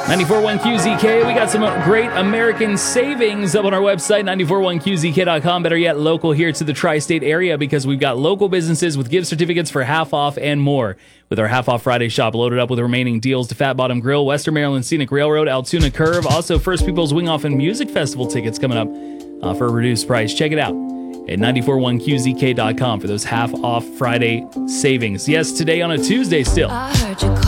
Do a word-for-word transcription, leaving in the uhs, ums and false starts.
ninety-four point one Q Z K. We got some great American savings up on our website, nine four one Q Z K dot com. Better yet, local here to the tri-state area because we've got local businesses with gift certificates for half off and more. With our half off Friday shop loaded up with remaining deals to Fat Bottom Grill, Western Maryland Scenic Railroad, Altoona Curve. Also, First People's Wing Off and Music Festival tickets coming up uh, for a reduced price. Check it out at nine four one Q Z K dot com for those half off Friday savings. Yes, today on a Tuesday still.